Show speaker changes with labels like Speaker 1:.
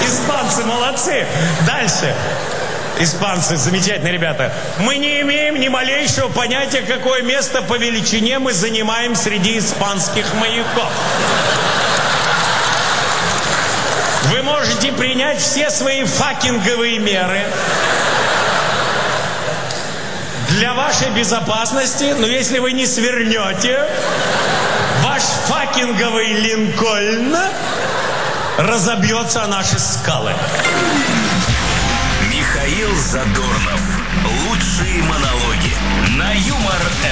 Speaker 1: Испанцы молодцы. Дальше. Испанцы, замечательные ребята. Мы не имеем ни малейшего понятия, какое место по величине мы занимаем среди испанских маяков. Вы можете принять все свои факинговые меры для вашей безопасности, но если вы не свернете, ваш факинговый Линкольн разобьется о наши скалы.
Speaker 2: Михаил Задорнов. Лучшие монологи на Юмор